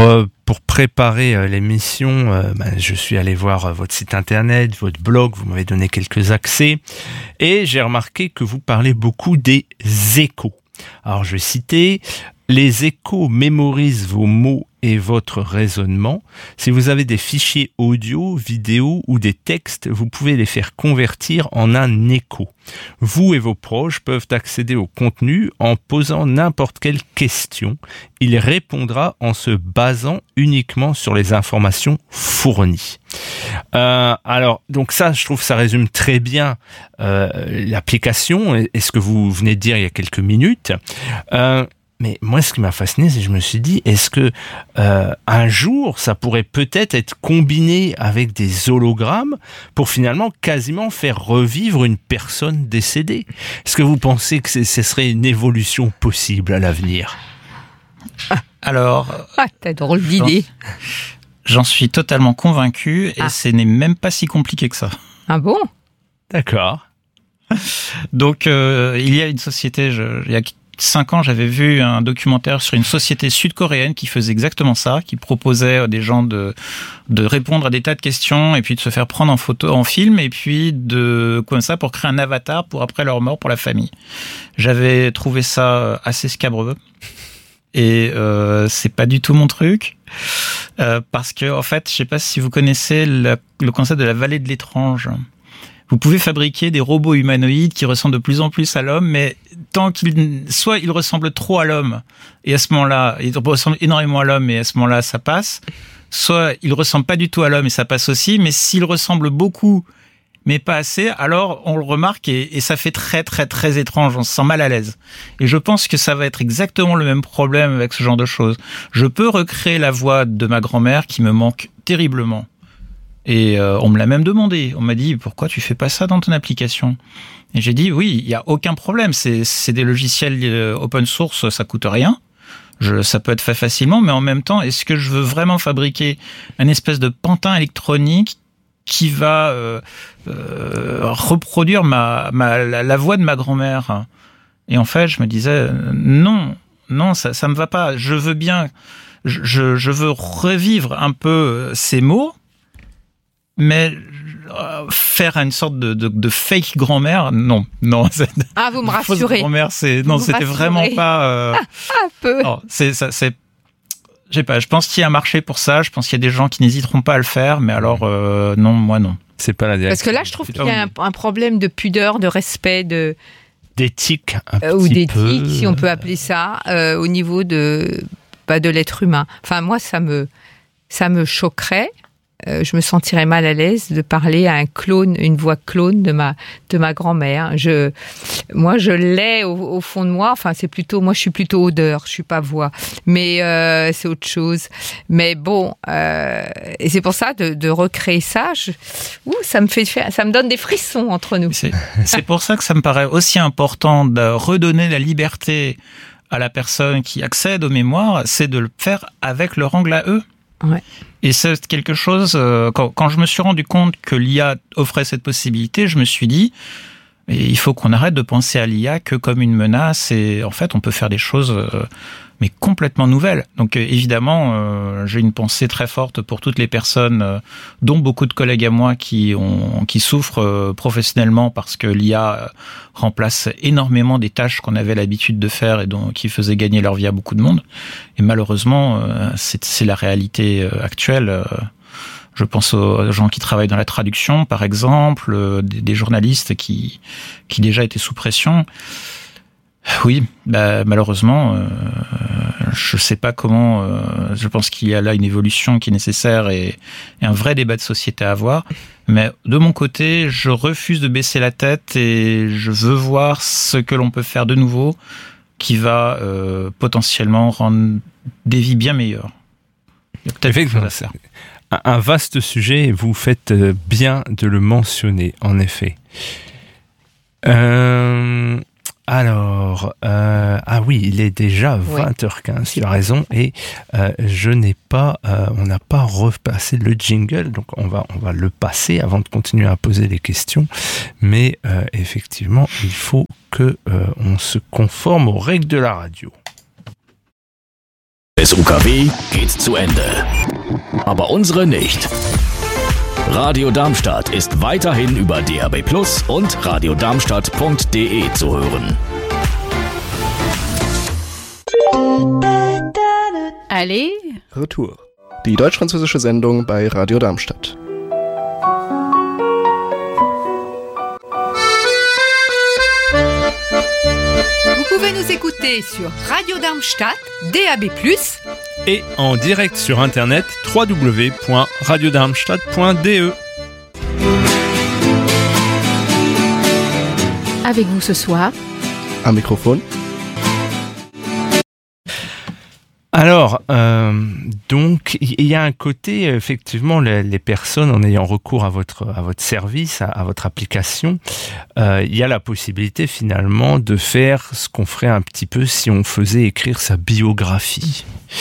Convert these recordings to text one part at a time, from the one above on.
pour préparer l'émission, je suis allé voir votre site internet, votre blog, vous m'avez donné quelques accès, et j'ai remarqué que vous parlez beaucoup des échos. Alors je vais citer: les échos mémorisent vos mots et votre raisonnement. Si vous avez des fichiers audio, vidéo ou des textes, vous pouvez les faire convertir en un écho. Vous et vos proches peuvent accéder au contenu en posant n'importe quelle question. Il répondra en se basant uniquement sur les informations fournies. Alors, donc ça, je trouve que ça résume très bien l'application et ce que vous venez de dire il y a quelques minutes. Mais moi, ce qui m'a fasciné, c'est que je me suis dit, est-ce que un jour, ça pourrait peut-être être combiné avec des hologrammes pour finalement quasiment faire revivre une personne décédée? Est-ce que vous pensez que ce serait une évolution possible à l'avenir? Alors... t'as drôle d'idée. J'en suis totalement convaincu et ce n'est même pas si compliqué que ça. Ah bon? D'accord. Donc, il y a une société, il y a 5 ans, j'avais vu un documentaire sur une société sud-coréenne qui faisait exactement ça, qui proposait à des gens de répondre à des tas de questions et puis de se faire prendre en photo, en film, et puis comme ça pour créer un avatar pour après leur mort pour la famille. J'avais trouvé ça assez scabreux et c'est pas du tout mon truc parce que en fait, je sais pas si vous connaissez le concept de la vallée de l'étrange. Vous pouvez fabriquer des robots humanoïdes qui ressemblent de plus en plus à l'homme, mais tant soit ils ressemblent trop à l'homme, et à ce moment-là, ils ressemblent énormément à l'homme, et à ce moment-là, ça passe. Soit ils ressemblent pas du tout à l'homme, et ça passe aussi, mais s'ils ressemblent beaucoup, mais pas assez, alors on le remarque, et ça fait très, très, très étrange, on se sent mal à l'aise. Et je pense que ça va être exactement le même problème avec ce genre de choses. Je peux recréer la voix de ma grand-mère qui me manque terriblement. Et on me l'a même demandé. On m'a dit, pourquoi tu fais pas ça dans ton application? Et j'ai dit, oui, il y a aucun problème. C'est des logiciels open source, ça coûte rien. Ça peut être fait facilement, mais en même temps, est-ce que je veux vraiment fabriquer un espèce de pantin électronique qui va reproduire la voix de ma grand-mère? Et en fait, je me disais, non, ça me va pas. Je veux bien, je veux revivre un peu ces mots, mais faire une sorte de fake grand-mère, non. Ah, vous me rassurez. Grand-mère, c'était vraiment pas. Un peu. Non, je sais pas. Je pense qu'il y a un marché pour ça. Je pense qu'il y a des gens qui n'hésiteront pas à le faire, mais alors non, moi non. C'est pas la direction. Parce que là, je trouve qu'il y a un problème de pudeur, de respect, d'éthique, ou d'éthique, si on peut appeler ça, au niveau de l'être humain. Enfin, moi, ça me choquerait. Je me sentirais mal à l'aise de parler à une voix clone de ma grand-mère. Moi, je l'ai au fond de moi. Enfin, moi, je suis plutôt odeur, je suis pas voix. Mais c'est autre chose. Mais bon, et c'est pour ça de recréer ça. Ça me donne des frissons entre nous. C'est pour ça que ça me paraît aussi important de redonner la liberté à la personne qui accède aux mémoires, c'est de le faire avec leur angle à eux. Ouais. Et c'est quelque chose, quand je me suis rendu compte que l'IA offrait cette possibilité, je me suis dit, il faut qu'on arrête de penser à l'IA que comme une menace, et en fait on peut faire des choses mais complètement nouvelles. Donc évidemment, j'ai une pensée très forte pour toutes les personnes, dont beaucoup de collègues à moi qui souffrent professionnellement parce que l'IA remplace énormément des tâches qu'on avait l'habitude de faire et qui faisaient gagner leur vie à beaucoup de monde. Et malheureusement, c'est la réalité actuelle. Je pense aux gens qui travaillent dans la traduction, par exemple, des journalistes qui déjà étaient sous pression. Oui, malheureusement, je sais pas comment. Je pense qu'il y a là une évolution qui est nécessaire et un vrai débat de société à avoir. Mais de mon côté, je refuse de baisser la tête et je veux voir ce que l'on peut faire de nouveau qui va potentiellement rendre des vies bien meilleures. Il y a peut-être quelque chose à faire. Un vaste sujet, et vous faites bien de le mentionner, en effet. Alors, oui, il est déjà 20h15, tu as raison, et on n'a pas repassé le jingle, donc on va le passer avant de continuer à poser des questions, mais effectivement, il faut que on se conforme aux règles de la radio. des UKW geht zu Ende. Aber unsere nicht. Radio Darmstadt ist weiterhin über DAB+ und radiodarmstadt.de zu hören. Allez, Retour. Die deutsch-französische Sendung bei Radio Darmstadt. Vous pouvez nous écouter sur Radio Darmstadt, DAB+, et en direct sur internet www.radiodarmstadt.de. avec vous ce soir, Am Mikrofon Alors, donc, il y a un côté, effectivement, les personnes, en ayant recours à votre service, à votre application, il y a la possibilité, finalement, de faire ce qu'on ferait un petit peu si on faisait écrire sa biographie.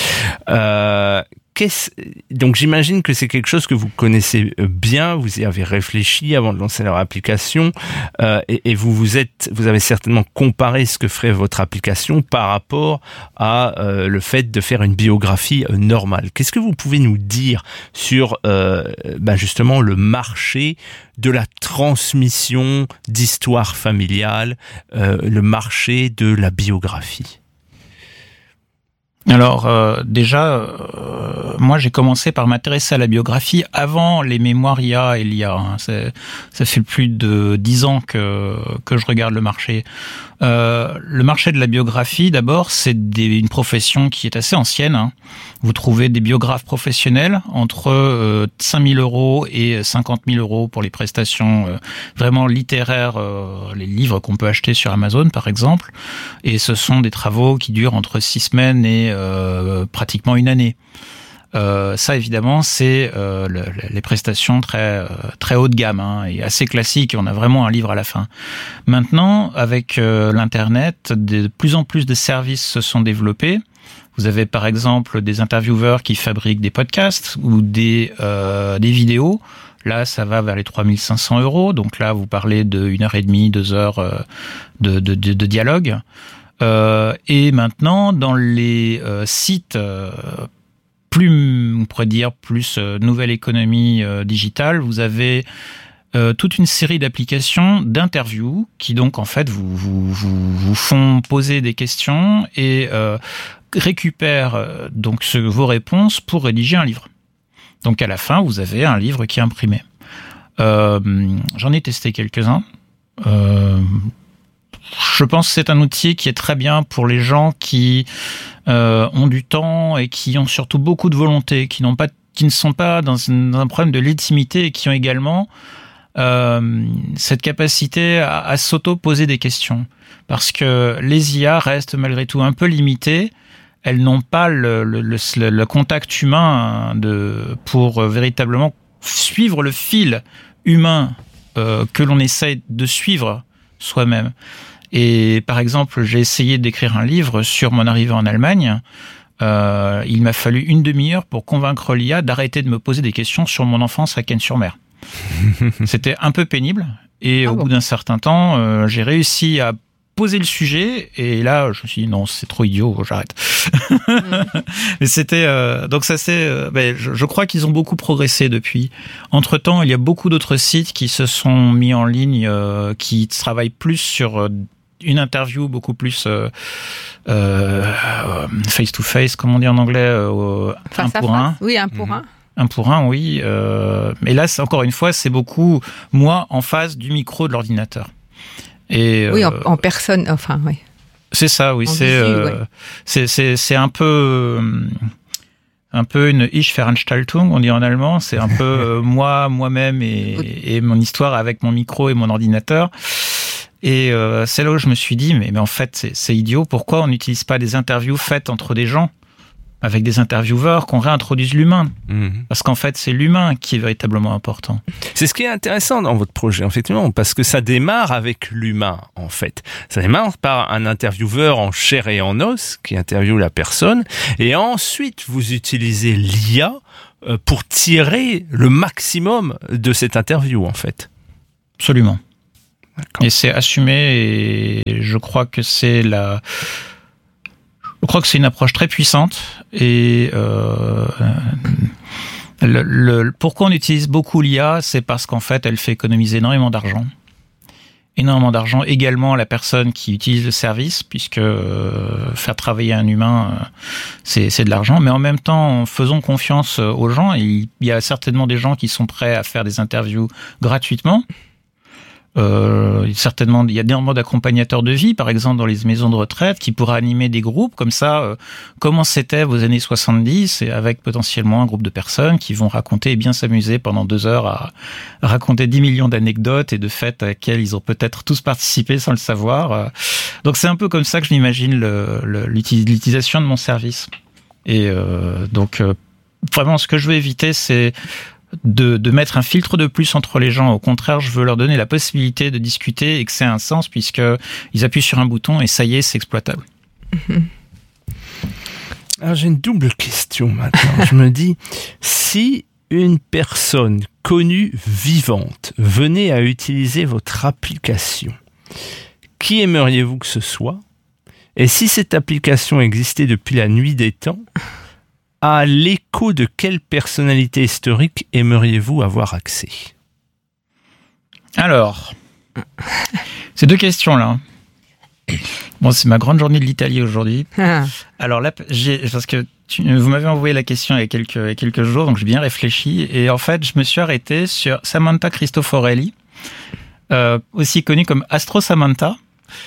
Donc j'imagine que c'est quelque chose que vous connaissez bien, vous y avez réfléchi avant de lancer leur application, et vous avez certainement comparé ce que ferait votre application par rapport à le fait de faire une biographie normale. Qu'est-ce que vous pouvez nous dire sur justement le marché de la transmission d'histoires familiales, le marché de la biographie? Alors moi j'ai commencé par m'intéresser à la biographie avant les mémoires IA et l'IA. Ça fait plus de 10 ans que je regarde le marché. Le marché de la biographie, d'abord, c'est une profession qui est assez ancienne. Vous trouvez des biographes professionnels entre 5 000 € et 50 000 € pour les prestations vraiment littéraires, les livres qu'on peut acheter sur Amazon par exemple. Et ce sont des travaux qui durent entre 6 semaines et pratiquement une année. Ça évidemment c'est les prestations très haut de gamme et assez classiques. On a vraiment un livre à la fin. Maintenant avec l'internet, de plus en plus de services se sont développés. Vous avez par exemple des intervieweurs qui fabriquent des podcasts ou des vidéos. Là, ça va vers les 3 500 €. Donc là, vous parlez de 1h30, 2 heures de dialogue. Et maintenant, dans les sites on pourrait dire plus nouvelle économie digitale, vous avez toute une série d'applications d'interviews qui donc en fait vous font poser des questions et récupèrent donc vos réponses pour rédiger un livre. Donc à la fin, vous avez un livre qui est imprimé. J'en ai testé quelques-uns. Je pense que c'est un outil qui est très bien pour les gens qui ont du temps et qui ont surtout beaucoup de volonté, qui ne sont pas dans un problème de légitimité et qui ont également cette capacité à s'auto-poser des questions. Parce que les IA restent malgré tout un peu limitées. Elles n'ont pas le contact humain pour véritablement suivre le fil humain que l'on essaie de suivre soi-même. Et par exemple, j'ai essayé d'écrire un livre sur mon arrivée en Allemagne. Il m'a fallu une demi-heure pour convaincre l'IA d'arrêter de me poser des questions sur mon enfance à Cannes-sur-Mer. C'était un peu pénible. Et au bout d'un certain temps, j'ai réussi à poser le sujet. Et là, je me suis dit, non, c'est trop idiot, j'arrête. Mais c'était... donc ça c'est... je crois qu'ils ont beaucoup progressé depuis. Entre-temps, il y a beaucoup d'autres sites qui se sont mis en ligne, qui travaillent plus sur... une interview beaucoup plus face-to-face, comme on dit en anglais, un pour un. Oui, un pour un. Un pour un, oui. Mais là, encore une fois, c'est beaucoup moi en face du micro de l'ordinateur. Et, oui, en personne, enfin, oui. C'est ça, oui. C'est un peu une Ich-Veranstaltung, on dit en allemand. C'est un peu moi-même et mon histoire avec mon micro et mon ordinateur. Et c'est là où je me suis dit, mais en fait, c'est idiot. Pourquoi on n'utilise pas des interviews faites entre des gens, avec des intervieweurs, qu'on réintroduise l'humain? Parce qu'en fait, c'est l'humain qui est véritablement important. C'est ce qui est intéressant dans votre projet, effectivement, parce que ça démarre avec l'humain, en fait. Ça démarre par un intervieweur en chair et en os, qui interviewe la personne, et ensuite, vous utilisez l'IA pour tirer le maximum de cette interview, en fait. Absolument. D'accord. Et c'est assumé, et je crois que c'est Je crois que c'est une approche très puissante et pourquoi on utilise beaucoup l'IA, c'est parce qu'en fait, elle fait économiser énormément d'argent. Également à la personne qui utilise le service, puisque faire travailler un humain, c'est de l'argent. Mais en même temps, en faisant confiance aux gens, il y a certainement des gens qui sont prêts à faire des interviews gratuitement. Certainement, il y a énormément d'accompagnateurs de vie, par exemple dans les maisons de retraite, qui pourraient animer des groupes comme ça. Comment c'était vos années 70, et avec potentiellement un groupe de personnes qui vont raconter et bien s'amuser pendant 2 heures à raconter 10 millions d'anecdotes et de fêtes à laquelle ils ont peut-être tous participé sans le savoir. Donc c'est un peu comme ça que je m'imagine l'utilisation de mon service. Et donc vraiment, ce que je veux éviter, c'est de mettre un filtre de plus entre les gens. Au contraire, je veux leur donner la possibilité de discuter et que c'est un sens, puisque ils appuient sur un bouton et ça y est, c'est exploitable. Alors j'ai une double question maintenant. Je me dis, si une personne connue vivante venait à utiliser votre application, qui aimeriez-vous que ce soit? Et si cette application existait depuis la nuit des temps, à l'écho de quelle personnalité historique aimeriez-vous avoir accès? Alors, ces 2 questions-là. Bon, c'est ma grande journée de l'Italie aujourd'hui. Alors là, parce que vous m'avez envoyé la question il y a quelques jours, donc j'ai bien réfléchi. Et en fait, je me suis arrêté sur Samantha Cristoforelli, aussi connue comme Astro Samantha.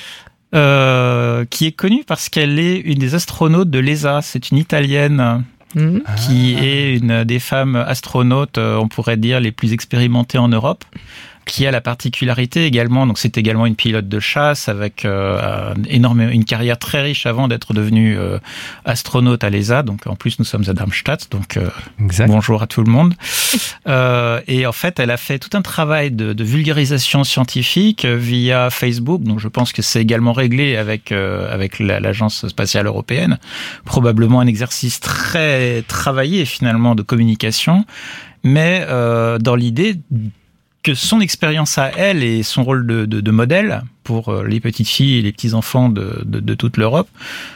Qui est connue parce qu'elle est une des astronautes de l'ESA. C'est une Italienne qui est une des femmes astronautes, on pourrait dire, les plus expérimentées en Europe, qui a la particularité également, donc c'est également une pilote de chasse avec une carrière très riche avant d'être devenue astronaute à l'ESA. Donc en plus nous sommes à Darmstadt, donc bonjour à tout le monde. Et en fait elle a fait tout un travail de vulgarisation scientifique via Facebook, donc je pense que c'est également réglé avec l'Agence spatiale européenne. Probablement un exercice très travaillé finalement de communication, mais dans l'idée que son expérience à elle et son rôle de modèle pour les petites filles et les petits enfants de toute l'Europe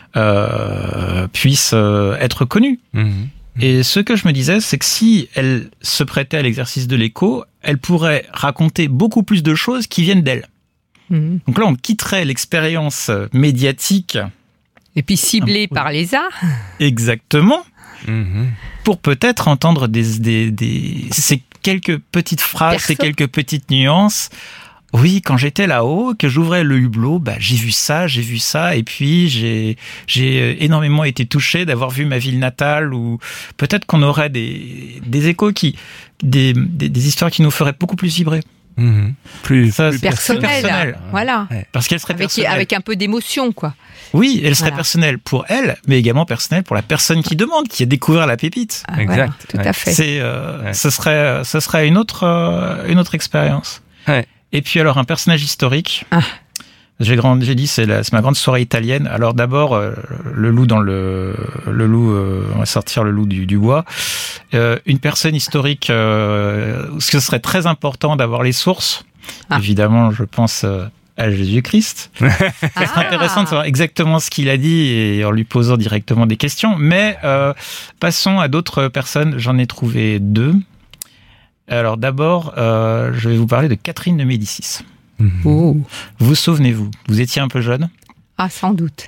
puissent être connus. Et ce que je me disais, c'est que si elle se prêtait à l'exercice de l'écho, elle pourrait raconter beaucoup plus de choses qui viennent d'elle. Donc là, on quitterait l'expérience médiatique. Et puis ciblée par l'ESA. Exactement. Pour peut-être entendre ces quelques petites phrases, ces quelques petites nuances. Oui, quand j'étais là-haut, que j'ouvrais le hublot, j'ai vu ça, et puis j'ai énormément été touché d'avoir vu ma ville natale, ou peut-être qu'on aurait des échos des histoires qui nous feraient beaucoup plus vibrer. Plus personnel. Voilà. Ouais. Parce qu'elle serait personnelle. Avec un peu d'émotion, quoi. Oui, elle serait personnelle pour elle, mais également personnelle pour la personne qui demande, qui a découvert la pépite. Exact. Voilà, tout à fait. Ce serait une autre expérience. Ouais. Et puis alors un personnage historique. J'ai dit c'est ma grande soirée italienne. Alors d'abord le loup on va sortir le loup du bois. Une personne historique, ce serait très important d'avoir les sources. Évidemment, je pense à Jésus-Christ. C'est intéressant de savoir exactement ce qu'il a dit et en lui posant directement des questions. Mais passons à d'autres personnes. J'en ai trouvé 2. Alors d'abord, je vais vous parler de Catherine de Médicis. Vous souvenez-vous, vous étiez un peu jeune? Sans doute.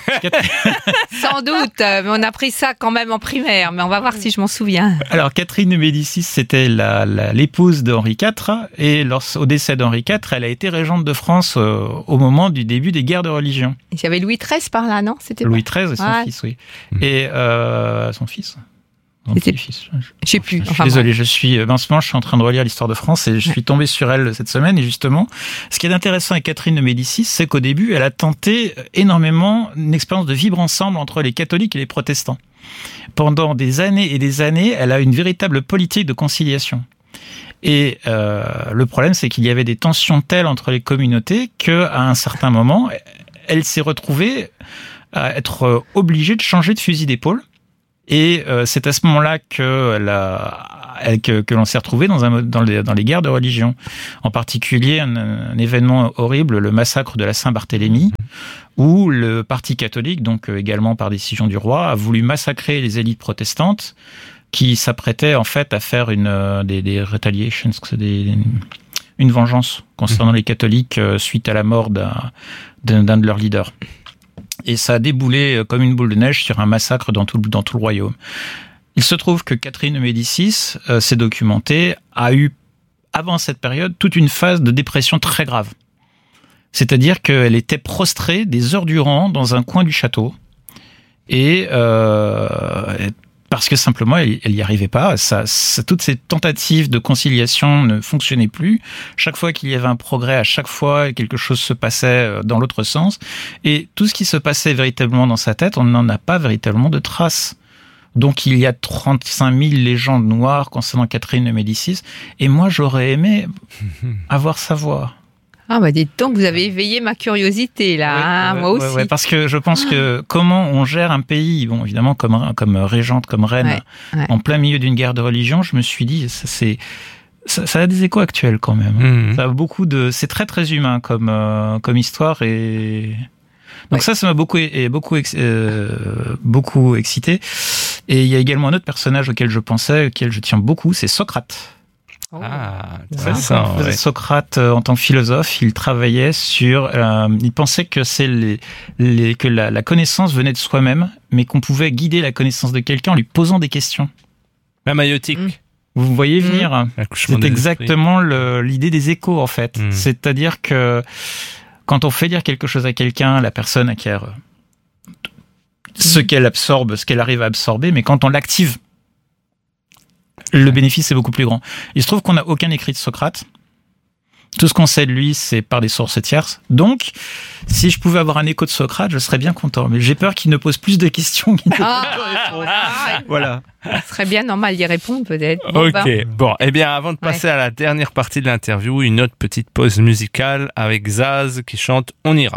Sans doute, mais on a pris ça quand même en primaire, mais on va voir si je m'en souviens. Alors, Catherine de Médicis, c'était l'épouse d'Henri IV, et au décès d'Henri IV, elle a été régente de France au moment du début des guerres de religion. Il y avait Louis XIII par là, non? C'était Louis XIII et son fils, oui. Et son fils. Je sais plus. Désolé, je suis en train de relire l'histoire de France et je suis tombé sur elle cette semaine. Et justement, ce qui est intéressant avec Catherine de Médicis, c'est qu'au début, elle a tenté énormément une expérience de vivre ensemble entre les catholiques et les protestants. Pendant des années et des années, elle a une véritable politique de conciliation. Et le problème, c'est qu'il y avait des tensions telles entre les communautés qu'à un certain moment, elle s'est retrouvée à être obligée de changer de fusil d'épaule Et c'est à ce moment-là que l'on s'est retrouvé dans les guerres de religion. En particulier, un événement horrible, le massacre de la Saint-Barthélemy, où le parti catholique, donc également par décision du roi, a voulu massacrer les élites protestantes qui s'apprêtaient en fait à faire des retaliations, une vengeance concernant les catholiques suite à la mort d'un de leurs leaders. Et ça a déboulé comme une boule de neige sur un massacre dans tout le royaume. Il se trouve que Catherine de Médicis, s'est documentée, a eu, avant cette période, toute une phase de dépression très grave. C'est-à-dire qu'elle était prostrée des heures durant dans un coin du château. Et parce que simplement, elle n'y arrivait pas. Toutes ces tentatives de conciliation ne fonctionnaient plus. Chaque fois qu'il y avait un progrès, à chaque fois, quelque chose se passait dans l'autre sens. Et tout ce qui se passait véritablement dans sa tête, on n'en a pas véritablement de traces. Donc, il y a 35 000 légendes noires concernant Catherine de Médicis. Et moi, j'aurais aimé avoir sa voix. Ah bah dites donc, vous avez éveillé ma curiosité là, moi aussi. Ouais, parce que je pense que comment on gère un pays, bon évidemment comme régente, comme reine, en plein milieu d'une guerre de religion, je me suis dit ça a des échos actuels quand même. Ça a c'est très très humain comme histoire et donc ça m'a beaucoup excité. Et il y a également un autre personnage auquel je tiens beaucoup, c'est Socrate. Ah, intéressant. Socrate, en tant que philosophe, il travaillait sur. Il pensait que que la connaissance venait de soi-même, mais qu'on pouvait guider la connaissance de quelqu'un en lui posant des questions. La maïotique. Vous voyez venir. C'est exactement l'idée des échos, en fait. C'est-à-dire que quand on fait dire quelque chose à quelqu'un, la personne acquiert ce qu'elle absorbe, ce qu'elle arrive à absorber, mais quand on l'active, le bénéfice est beaucoup plus grand. Il se trouve qu'on n'a aucun écrit de Socrate. Tout ce qu'on sait de lui, c'est par des sources tierces. Donc, si je pouvais avoir un écho de Socrate, je serais bien content. Mais j'ai peur qu'il ne pose plus de questions qu'il ne répond. Voilà. Ce serait bien normal d'y répondre, peut-être. Bon, eh bien, avant de passer à la dernière partie de l'interview, une autre petite pause musicale avec Zaz qui chante « On ira ».